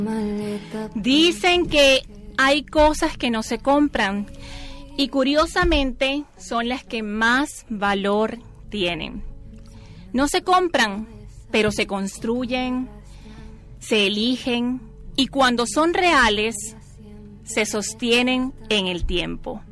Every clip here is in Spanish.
Dicen que hay cosas que no se compran y curiosamente son las que más valor tienen. No se compran, pero se construyen, se eligen y cuando son reales, se sostienen en el tiempo.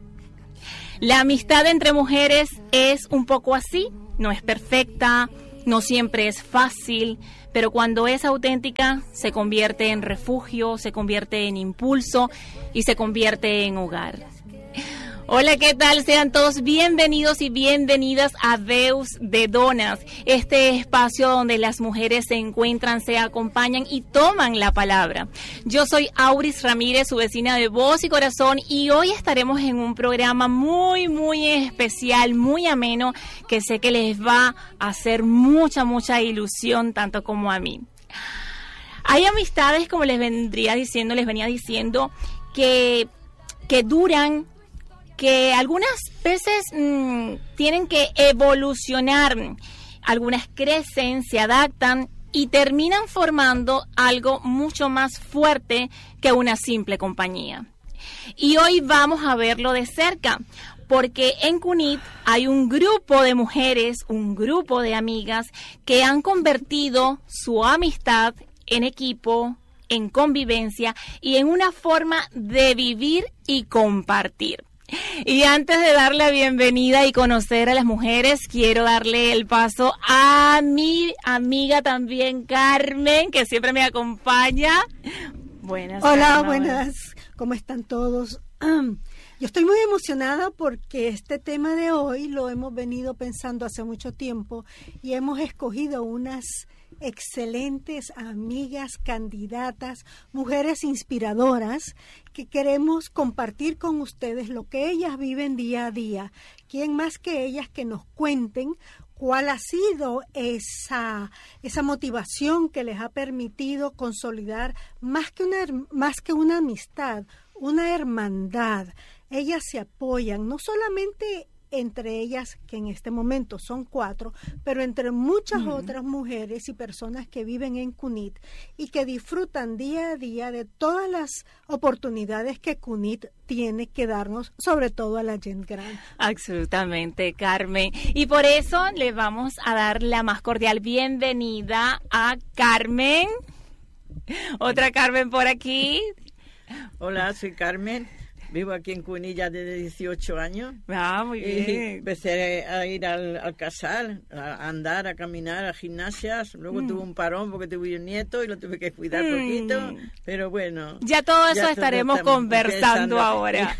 La amistad entre mujeres es un poco así, no es perfecta, no siempre es fácil, pero cuando es auténtica se convierte en refugio, se convierte en impulso y se convierte en hogar. Hola, ¿qué tal? Sean todos bienvenidos y bienvenidas a Veus de Donas, este espacio donde las mujeres se encuentran, se acompañan y toman la palabra. Yo soy Auris Ramírez, su vecina de voz y corazón, y hoy estaremos en un programa muy especial, muy ameno, que sé que les va a hacer mucha ilusión, tanto como a mí. Hay amistades, como les venía diciendo, que duran, que algunas veces tienen que evolucionar, algunas crecen, se adaptan y terminan formando algo mucho más fuerte que una simple compañía. Y hoy vamos a verlo de cerca, porque en Cunit hay un grupo de mujeres, un grupo de amigas que han convertido su amistad en equipo, en convivencia y en una forma de vivir y compartir. Y antes de dar la bienvenida y conocer a las mujeres, quiero darle el paso a mi amiga también, Carmen, que siempre me acompaña. Buenas. Hola, Carmen. buenas. ¿Cómo están todos? Yo estoy muy emocionada porque este tema de hoy lo hemos venido pensando hace mucho tiempo y hemos escogido unas excelentes amigas, candidatas, mujeres inspiradoras que queremos compartir con ustedes lo que ellas viven día a día. ¿Quién más que ellas que nos cuenten cuál ha sido esa motivación que les ha permitido consolidar más que una amistad, una hermandad? Ellas se apoyan, no solamente entre ellas, que en este momento son 4, pero entre muchas otras mujeres y personas que viven en Cunit y que disfrutan día a día de todas las oportunidades que Cunit tiene que darnos, sobre todo a la gente grande. Absolutamente, Carmen. Y por eso le vamos a dar la más cordial bienvenida a Carmen. Otra Carmen por aquí. Hola, soy Carmen. Vivo aquí en Cunilla desde 18 años. Ah, muy bien. Y empecé a ir al casal, a andar, a caminar, a gimnasias. Luego tuve un parón porque tuve un nieto y lo tuve que cuidar poquito. Pero bueno. Ya todo eso estaremos conversando ahora.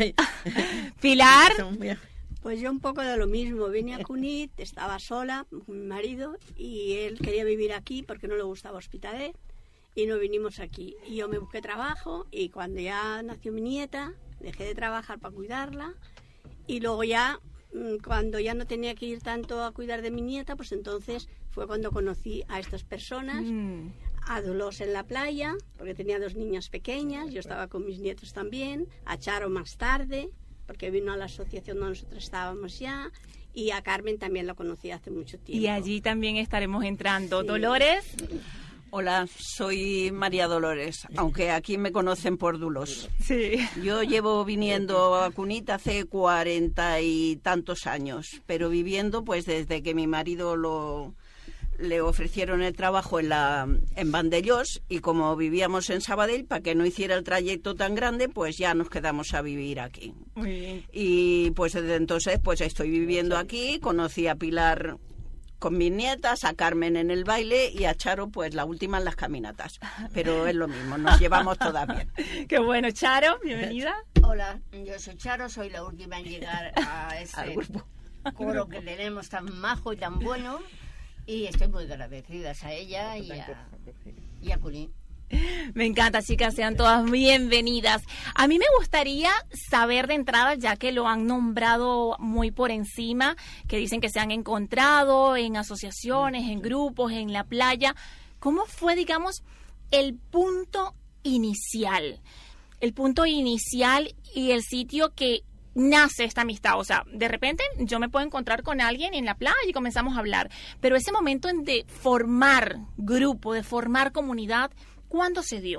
Pilar. Pues yo un poco de lo mismo. Vine a Cunit, estaba sola, mi marido, y él quería vivir aquí porque no le gustaba Hospitalet. Y nos vinimos aquí. Y yo me busqué trabajo y cuando ya nació mi nieta, dejé de trabajar para cuidarla y luego ya, cuando ya no tenía que ir tanto a cuidar de mi nieta, pues entonces fue cuando conocí a estas personas, a Dolores en la playa, porque tenía 2 niñas pequeñas, yo estaba con mis nietos también, a Charo más tarde, porque vino a la asociación donde nosotros estábamos ya, y a Carmen también la conocí hace mucho tiempo. Y allí también estaremos entrando. Sí. Dolores. Hola, soy María Dolores, aunque aquí me conocen por Dulos. Sí. Yo llevo viniendo a Cunit hace 40 y tantos años, pero viviendo pues desde que mi marido le ofrecieron el trabajo en Vandellós, y como vivíamos en Sabadell, para que no hiciera el trayecto tan grande, pues ya nos quedamos a vivir aquí. Muy bien. Y pues desde entonces pues estoy viviendo aquí. Conocí a Pilar con mis nietas, a Carmen en el baile y a Charo, pues la última en las caminatas. Pero es lo mismo, nos llevamos todas bien. Qué bueno. Charo, bienvenida. Hola, yo soy Charo, soy la última en llegar a ese coro que tenemos tan majo y tan bueno, y estoy muy agradecida a ella y a Cunit. Me encanta, chicas, sean todas bienvenidas. A mí me gustaría saber de entrada, ya que lo han nombrado muy por encima, que dicen que se han encontrado en asociaciones, en grupos, en la playa, ¿cómo fue, digamos, el punto inicial? El punto inicial y el sitio que nace esta amistad. O sea, de repente yo me puedo encontrar con alguien en la playa y comenzamos a hablar, pero ese momento de formar grupo, de formar comunidad, ¿cuándo se dio?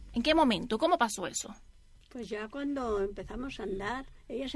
¿En qué momento? ¿Cómo pasó eso? Pues ya cuando empezamos a andar, ella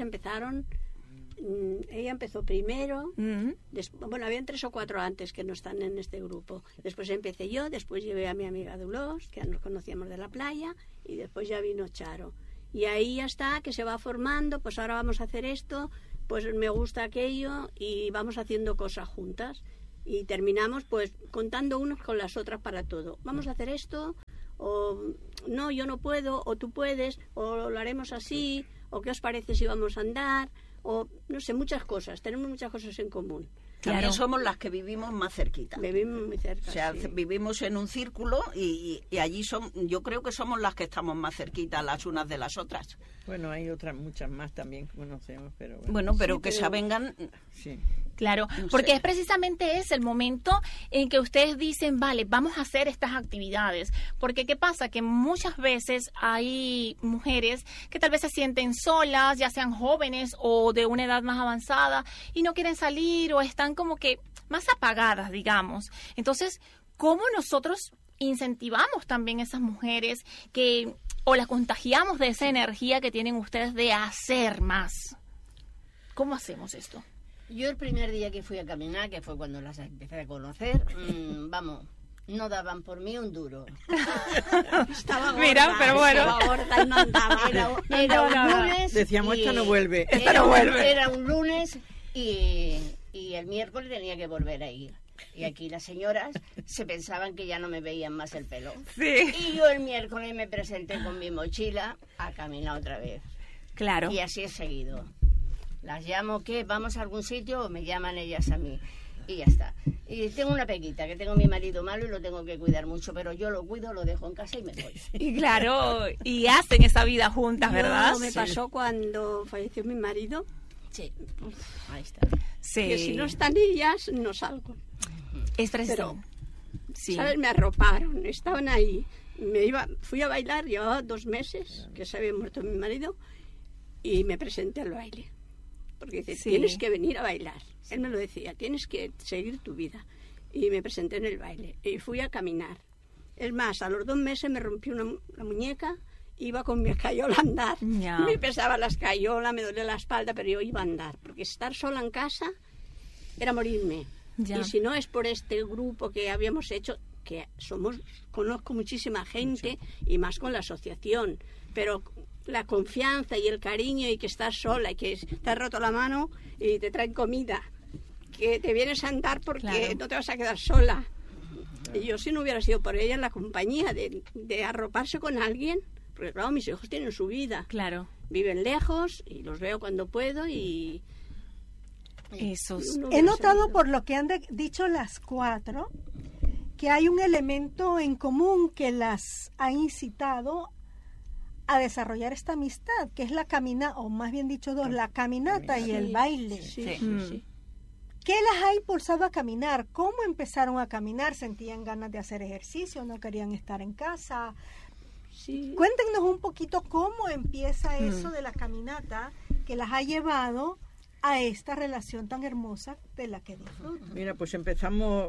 empezó primero, bueno, habían 3 o 4 antes que no están en este grupo. Después empecé yo, después llevé a mi amiga Dolores, que ya nos conocíamos de la playa, y después ya vino Charo. Y ahí ya está, que se va formando, pues ahora vamos a hacer esto, pues me gusta aquello, y vamos haciendo cosas juntas. Y terminamos pues contando unos con las otras para todo. Vamos a hacer esto, o no, yo no puedo, o tú puedes, o lo haremos así, o qué os parece si vamos a andar, o no sé, muchas cosas, tenemos muchas cosas en común. También somos las que vivimos más cerquita. Vivimos muy cerca. O sea, sí. Vivimos en un círculo y allí yo creo que somos las que estamos más cerquitas las unas de las otras. Bueno, hay otras muchas más también que conocemos, pero bueno. Bueno, pero que se avengan. Sí. Claro, No porque sé. es precisamente ese el momento en que ustedes dicen, vale, vamos a hacer estas actividades. Porque ¿qué pasa? Que muchas veces hay mujeres que tal vez se sienten solas, ya sean jóvenes o de una edad más avanzada, y no quieren salir o están como que más apagadas, digamos. Entonces, ¿cómo nosotros incentivamos también a esas mujeres que o las contagiamos de esa energía que tienen ustedes de hacer más? ¿Cómo hacemos esto? Yo el primer día que fui a caminar, que fue cuando las empecé a conocer, vamos, no daban por mí un duro. Estaba gorda, Mira, pero bueno. estaba gorda y no andaba. Era un lunes. Decíamos, esta no vuelve. Era un lunes y el miércoles tenía que volver a ir. Y aquí las señoras se pensaban que ya no me veían más el pelo. Sí. Y yo el miércoles me presenté con mi mochila a caminar otra vez. Claro. Y así he seguido. Las llamo, ¿qué? ¿Vamos a algún sitio? O me llaman ellas a mí. Y ya está. Y tengo una pequita, que tengo a mi marido malo y lo tengo que cuidar mucho, pero yo lo cuido, lo dejo en casa y me voy. Y claro, y hacen esa vida juntas, ¿verdad? No, me pasó cuando falleció mi marido, Sí. Ahí está. Sí. que si no están ellas, no salgo. Es preciso. Pero, Sí. ¿sabes? Me arroparon, estaban ahí. Fui a bailar, llevaba 2 meses que se había muerto mi marido, y me presenté al baile. Porque dice, Sí. tienes que venir a bailar. Él me lo decía, tienes que seguir tu vida. Y me presenté en el baile y fui a caminar. Es más, a los 2 meses me rompí la muñeca, iba con mi escayola a andar. Ya. Me pesaba la escayola, me dolía la espalda, pero yo iba a andar. Porque estar sola en casa era morirme. Ya. Y si no es por este grupo que habíamos hecho, que conozco muchísima gente, y más con la asociación, pero la confianza y el cariño, y que estás sola y que te has roto la mano y te traen comida, que te vienes a andar porque Claro. no te vas a quedar sola. Y yo, si no hubiera sido por ella, en la compañía de arroparse con alguien, porque claro, mis hijos tienen su vida, Claro. viven lejos y los veo cuando puedo, y Esos. no He hubiera notado salido. por lo que han dicho las 4 que hay un elemento en común que las ha incitado a desarrollar esta amistad, que es la caminata, o más bien dicho 2, la caminata y el baile. Sí, Sí. sí, sí. ¿Qué las ha impulsado a caminar? ¿Cómo empezaron a caminar? ¿Sentían ganas de hacer ejercicio? ¿No querían estar en casa? Sí. Cuéntenos un poquito cómo empieza eso de la caminata que las ha llevado a esta relación tan hermosa de la que disfrutan. Mira, pues empezamos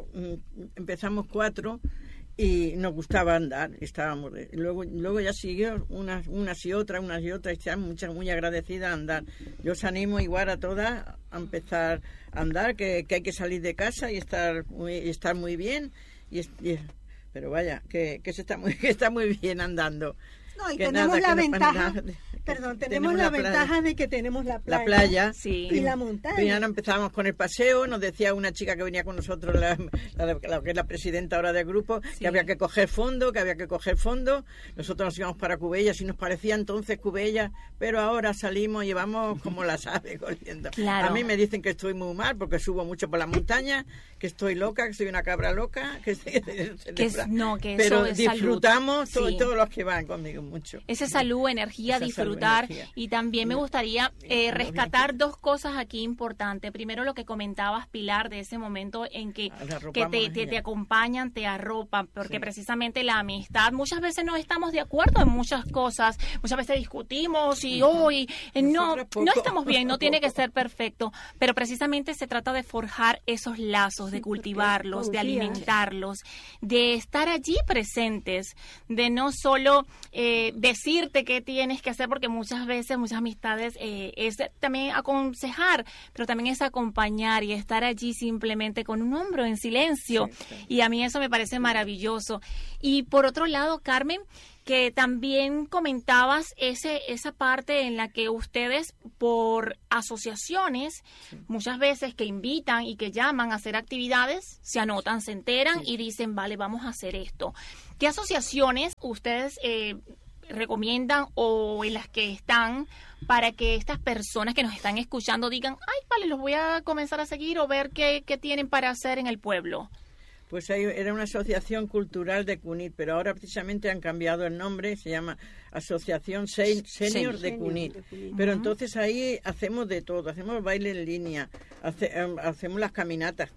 4 y nos gustaba andar, estábamos luego ya siguió unas y otras, y estamos muy agradecidas a andar. Yo os animo igual a todas a empezar a andar, que hay que salir de casa y estar muy bien, pero vaya, que está muy bien andando. No, y Que tenemos nada, la que no ventaja, pasa nada. tenemos la ventaja de que tenemos la playa Sí. y la montaña. Primero empezamos con el paseo, nos decía una chica que venía con nosotros, la que es la presidenta ahora del grupo, que había que coger fondo, nosotros nos íbamos para Cubellas y nos parecía entonces Cubellas, pero ahora salimos y llevamos como las aves corriendo. Claro. A mí me dicen que estoy muy mal porque subo mucho por la montaña, que estoy loca, que soy una cabra loca, que no, que eso pero es disfrutamos salud. Sí. todos los que van conmigo mucho. Esa salud, energía, Esa disfrutar disfrutar. energía. Y también me gustaría rescatar dos cosas aquí importantes. Primero, lo que comentabas, Pilar, de ese momento en que te acompañan, te arropan, porque precisamente la amistad, muchas veces no estamos de acuerdo en muchas cosas, muchas veces discutimos y hoy no estamos bien, no tiene que ser perfecto, pero precisamente se trata de forjar esos lazos, de cultivarlos, de alimentarlos, de estar allí presentes, de no solo decirte qué tienes que hacer, porque muchas veces, muchas amistades es también aconsejar, pero también es acompañar y estar allí simplemente con un hombro en silencio. Y a mí eso me parece maravilloso. Y por otro lado, Carmen, que también comentabas esa parte en la que ustedes por asociaciones, muchas veces que invitan y que llaman a hacer actividades, se anotan, se enteran y dicen, vale, vamos a hacer esto. ¿Qué asociaciones ustedes recomiendan o en las que están para que estas personas que nos están escuchando digan, ay, vale, los voy a comenzar a seguir o ver qué tienen para hacer en el pueblo? Pues era una asociación cultural de Cunit, pero ahora precisamente han cambiado el nombre, se llama Asociación Senior de Cunit. Pero entonces ahí hacemos de todo, hacemos baile en línea, hacemos las caminatas,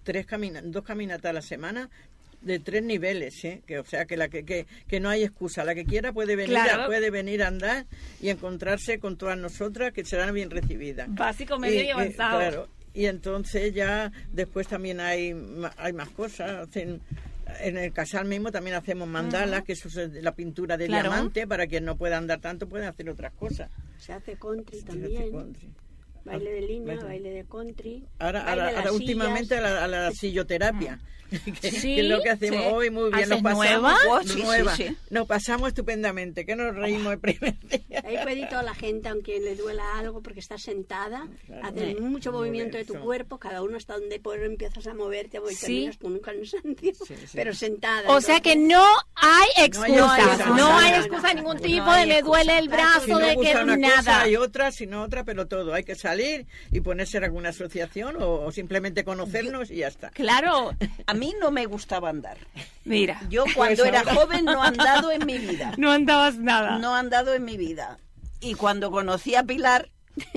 2 caminatas a la semana, de 3 niveles, o sea que no hay excusa, la que quiera puede venir a andar y encontrarse con todas nosotras, que serán bien recibidas. Básico, medio y avanzado. Claro. Y entonces ya después también hay más cosas. En el casal mismo también hacemos mandalas, que eso es la pintura de diamante, para quien no pueda andar tanto pueden hacer otras cosas. Se hace country también. Baile de línea, baile de country. Ahora últimamente a la silloterapia. que es lo que hacemos hoy muy bien. Nos pasamos nueva. Nos pasamos estupendamente, que nos reímos el primer día. Ahí puede ir toda la gente, aunque le duela algo, porque estás sentada, haces mucho movimiento de tu cuerpo, cada uno hasta donde puedes empiezas a moverte, terminas con un cansancio, pero sentada. O sea que no hay excusas, no hay excusa de ningún tipo, de me duele el brazo, si no de que una nada. Cosa, hay otra, sino otra, pero todo. Hay que salir y ponerse en alguna asociación o simplemente conocernos y ya está. Claro. A mí no me gustaba andar. Mira. Yo cuando era joven no he andado en mi vida. No andabas nada. No he andado en mi vida. Y cuando conocí a Pilar,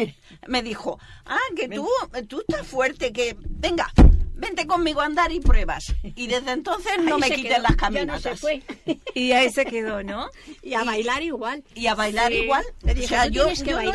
me dijo, que tú estás fuerte, que venga, vente conmigo a andar y pruebas. Y desde entonces no me quiten las caminatas. Ya no se fue. Y ahí se quedó, ¿no? Y a bailar igual. Y a bailar igual. Le dije, yo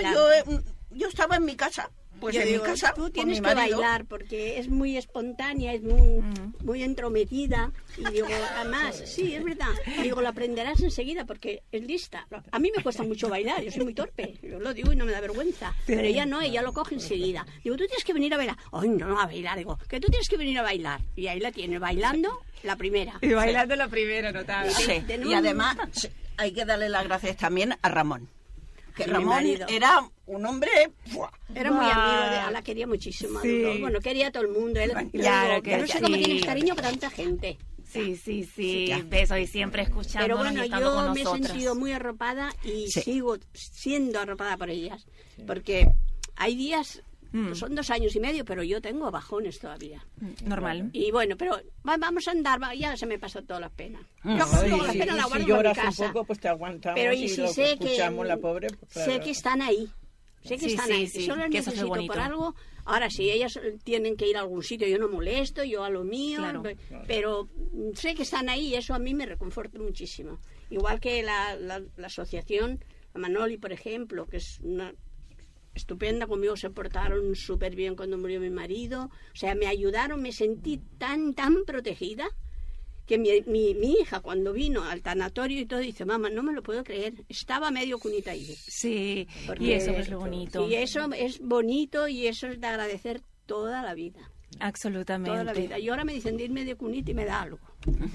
estaba en mi casa. Pues yo en digo, mi casa, tú tienes que bailar porque es muy espontánea, es muy entrometida. Y digo, además, sí, es verdad. Digo, lo aprenderás enseguida porque es lista. A mí me cuesta mucho bailar, yo soy muy torpe. Yo lo digo y no me da vergüenza. Pero ella no, ella lo coge enseguida. Digo, tú tienes que venir a bailar. Ay, no, a bailar. Digo, que tú tienes que venir a bailar. Y ahí la tiene, bailando la primera. Y bailando la primera, notable. Sí. Y además hay que darle las gracias también a Ramón. Que Ramón era un hombre... Era muy amigo, la quería muchísimo. Sí. Bueno, quería a todo el mundo. Claro, yo no sé cómo tienes cariño para tanta gente. Sí. Besos y siempre escuchándonos. Pero bueno, y estando con yo me he nosotras. sentido muy arropada y sigo siendo arropada por ellas. Porque hay días... Son 2 años y medio, pero yo tengo bajones todavía. Normal. Y bueno, pero vamos a andar, ya se me pasó toda la pena. Yo la pena la guardo si lloras en mi casa. un poco, pues te aguantamos pero y si lo sé escuchamos que, la pobre. Pues, claro. Sé que están ahí. Sé que están ahí. Sí, Solo que eso necesito es por algo. Ahora, si ellas tienen que ir a algún sitio, yo no molesto, yo a lo mío. Claro. Pero sé que están ahí y eso a mí me reconforta muchísimo. Igual que la asociación, la Manoli, por ejemplo, que es una... estupenda, conmigo se portaron súper bien cuando murió mi marido, o sea, me ayudaron, me sentí tan protegida que mi hija cuando vino al tanatorio y todo dice, mamá, no me lo puedo creer, estaba medio cunita ahí. Sí, porque, y eso es lo bonito. Y eso es bonito y eso es de agradecer toda la vida. Absolutamente. Toda la vida. Y ahora me dicen de ir medio cunita y me da algo.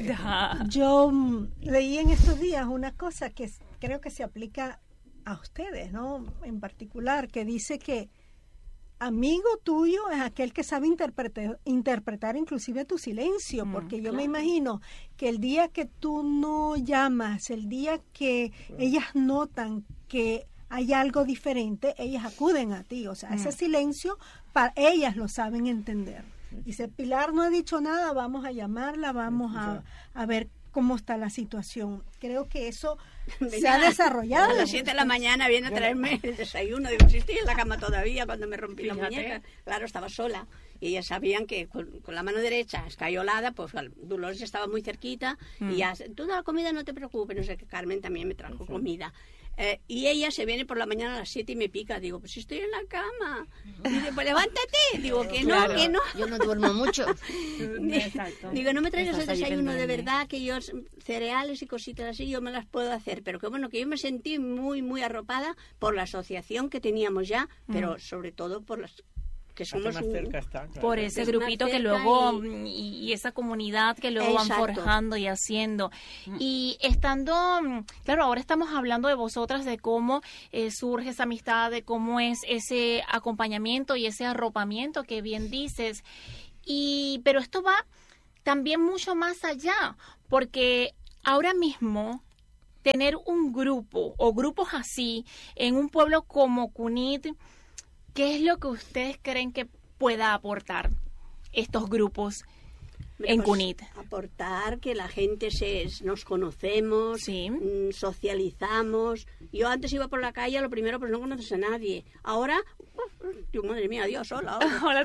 Yo leí en estos días una cosa que creo que se aplica a ustedes, ¿no? En particular, que dice que amigo tuyo es aquel que sabe interpretar inclusive tu silencio, porque yo me imagino que el día que tú no llamas, el día que ellas notan que hay algo diferente, ellas acuden a ti, o sea, ese silencio, para ellas lo saben entender. Dice, Pilar no ha dicho nada, vamos a llamarla, vamos a ver cómo está la situación. Creo que eso Se ha desarrollado. A las 7 de la mañana viene a traerme el desayuno. Digo, si estoy en la cama todavía cuando me rompí la muñeca. Claro, estaba sola. Y ellas sabían que con la mano derecha escayolada, pues Dolores estaba muy cerquita. Y ya, toda la comida no te preocupes, no sé qué, Carmen también me trajo comida. Y ella se viene por la mañana a las 7 y me pica. Digo, pues estoy en la cama. Y dice, pues levántate. Digo, que no, que no. Yo no duermo mucho. Digo, no me traigas el desayuno de verdad, que yo cereales y cositas así yo me las puedo hacer. Pero que bueno, que yo me sentí muy, muy arropada por la asociación que teníamos ya, pero sobre todo por las que somos más cerca está, claro. Por ese grupito que luego y esa comunidad que luego van forjando y haciendo. Y estando, claro, ahora estamos hablando de vosotras, de cómo surge esa amistad, de cómo es ese acompañamiento y ese arropamiento que bien dices. Pero esto va también mucho más allá, porque ahora mismo tener un grupo o grupos así en un pueblo como Cunit, ¿qué es lo que ustedes creen que pueda aportar estos grupos en Cunit? Aportar que la gente nos conocemos, socializamos. Yo antes iba por la calle, lo primero pues no conoces a nadie. Ahora, yo, madre mía, Dios, hola.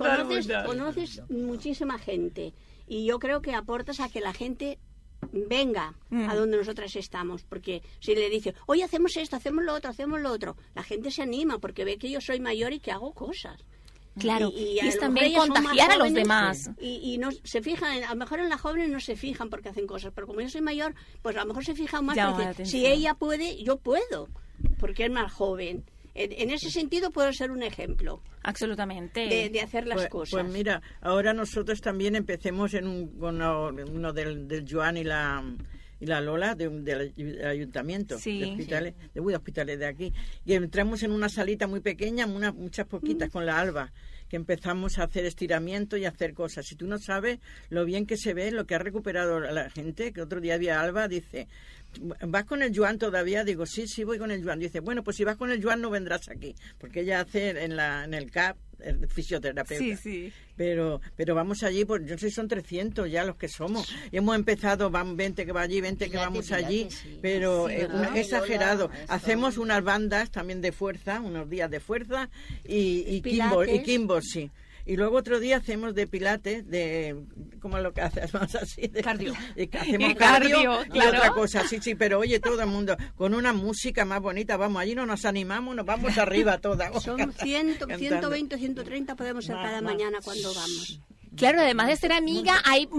Conoces muchísima gente. Y yo creo que aportas a que la gente venga a donde nosotras estamos, porque si le dice, oye, hacemos esto, hacemos lo otro, la gente se anima porque ve que yo soy mayor y que hago cosas. Claro, y es también contagiar a los demás. Y no se fijan, a lo mejor en las jóvenes no se fijan porque hacen cosas, pero como yo soy mayor, pues a lo mejor se fijan más porque si ella puede, yo puedo, porque es más joven. En ese sentido puedo ser un ejemplo. Absolutamente. De hacer las cosas. Pues mira, ahora nosotros también empecemos con uno del Joan y la Lola del ayuntamiento, de hospitales de aquí. Y entramos en una salita muy pequeña, muchas poquitas, con la Alba, que empezamos a hacer estiramiento y a hacer cosas. Si tú no sabes lo bien que se ve, lo que ha recuperado la gente, que otro día había Alba, dice, ¿vas con el Joan todavía? Digo, sí, voy con el Joan. Dice, bueno, pues si vas con el Joan no vendrás aquí, porque ella hace en el CAP, el fisioterapeuta. Sí. Pero vamos allí, pues yo sé, son 300 ya los que somos. Y hemos empezado, van 20 que va allí, 20 que vamos allí, pero exagerado. Hacemos unas bandas también de fuerza, unos días de fuerza y Kimball, sí. Y luego otro día hacemos de pilates, como lo que hacemos así, de cardio. Hacemos cardio y otra cosa, sí, pero oye, todo el mundo, con una música más bonita, vamos, allí no nos animamos, nos vamos arriba todas. Son 120, 130 podemos ser cada mañana cuando vamos. Claro, además de ser amiga, hay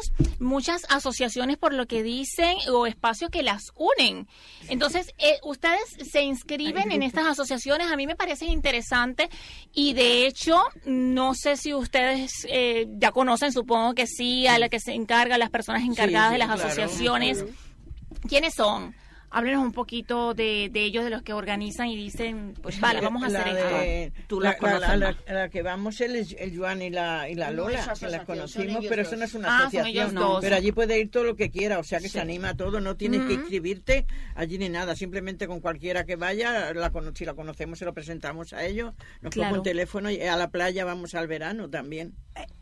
muchas asociaciones, por lo que dicen, o espacios que las unen. Entonces, ustedes se inscriben en estas asociaciones, a mí me parece interesante, y de hecho, no sé si ustedes ya conocen, supongo que sí, a la que se encarga, las personas encargadas de las asociaciones. ¿Quiénes son? Háblenos un poquito de ellos, de los que organizan y dicen, pues vale, vamos a hacer esto. Tú las conoces. La que vamos es el Joan y la Lola, que las conocimos, pero eso no es una asociación. Pero allí puede ir todo lo que quiera, o sea que se anima a todo, no tienes que inscribirte allí ni nada, simplemente con cualquiera que vaya, si la conocemos se lo presentamos a ellos, nos ponemos un teléfono y a la playa vamos al verano también.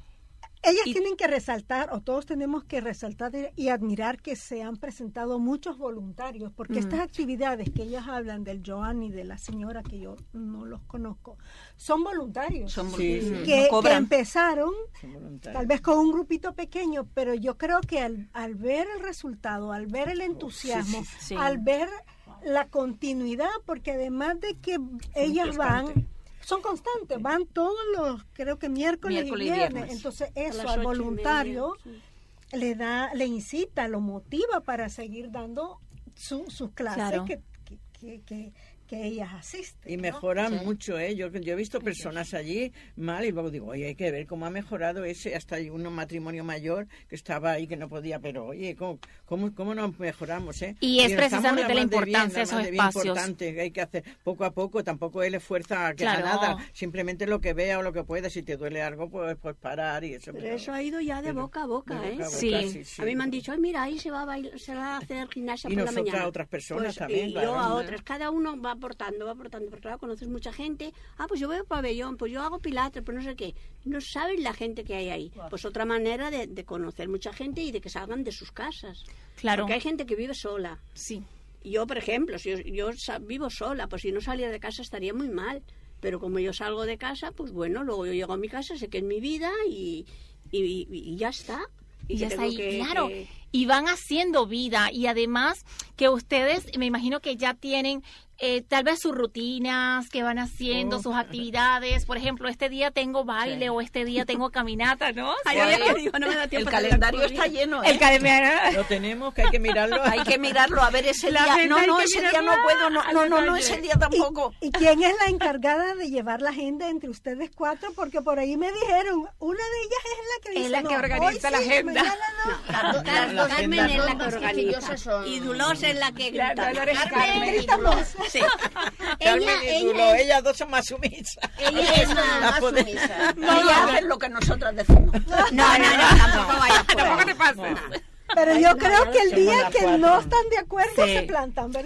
Ellas tienen que resaltar, o todos tenemos que resaltar y admirar que se han presentado muchos voluntarios, porque estas actividades que ellas hablan del Joan y de la señora, que yo no los conozco, son voluntarios. Que empezaron tal vez con un grupito pequeño, pero yo creo que al ver el resultado, al ver el entusiasmo, al ver la continuidad, porque además de que ellas son constantes, van todos los, creo que miércoles y viernes. Entonces eso al voluntario le incita, lo motiva para seguir dando sus clases que ellas asisten. Y mejoran mucho, ¿eh? Yo he visto personas allí mal y luego digo, oye, hay que ver cómo ha mejorado ese, hasta un matrimonio mayor que estaba ahí que no podía, pero oye, ¿cómo nos mejoramos, eh? Y es precisamente la importancia de esos espacios. Importante, hay que hacer poco a poco, tampoco él esfuerza que haga nada, simplemente lo que vea o lo que pueda, si te duele algo, pues parar y eso. Pero eso ha ido ya de boca a boca, ¿eh? Sí. A mí me han dicho, ay, mira, ahí se va a hacer gimnasia por la mañana. Y nosotras a otras personas también. Y yo a otras, cada uno va aportando, porque claro, conoces mucha gente. Pues yo veo pabellón, pues yo hago pilates, pues no sé qué. No saben la gente que hay ahí. Pues otra manera de conocer mucha gente y de que salgan de sus casas. Claro. Porque hay gente que vive sola. Sí. yo, por ejemplo, si yo vivo sola, pues si no saliera de casa estaría muy mal. Pero como yo salgo de casa, pues bueno, luego yo llego a mi casa, sé que es mi vida y ya está. Y ya está ahí, claro. Y van haciendo vida. Y además que ustedes, me imagino que ya tienen tal vez sus rutinas que van haciendo, sus actividades. Por ejemplo, este día tengo baile o este día tengo caminata, ¿no? El calendario está lleno. El calendario. Lo tenemos, que hay que mirarlo. Hay que mirarlo, a ver ese día. No, ese día no puedo. No, ese día tampoco. ¿Y quién es la encargada de llevar la agenda entre ustedes 4? Porque por ahí me dijeron, una de ellas es la que dice, es la que organiza la agenda. Carmen es la que organiza. Y Dolores es la que grita. Carmen y Dolores. Sí. Carmen y Dulo, ellas dos son más sumisas. Ella es más sumisa. Ella hace lo que nosotras decimos. No, tampoco vayas por ahí. Tampoco te pases. Pero yo creo que el día que no están de acuerdo se plantan, ¿verdad?